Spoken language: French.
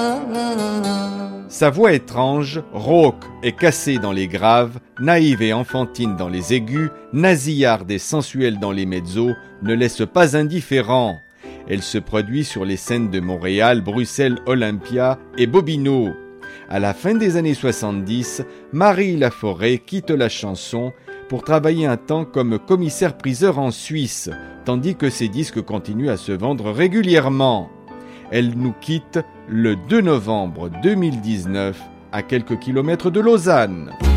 Sa voix étrange, rauque et cassée dans les graves, naïve et enfantine dans les aigus, nasillarde et sensuelle dans les mezzos, ne laisse pas indifférent. Elle se produit sur les scènes de Montréal, Bruxelles, Olympia et Bobino. À la fin des années 70, Marie Laforêt quitte la chanson pour travailler un temps comme commissaire-priseur en Suisse, tandis que ses disques continuent à se vendre régulièrement. Elle nous quitte le 2 novembre 2019 à quelques kilomètres de Lausanne.